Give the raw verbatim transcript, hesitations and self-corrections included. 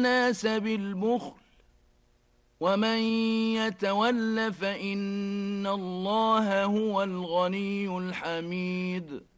الناس بالبخل ومن يتول فإن الله هو الغني الحميد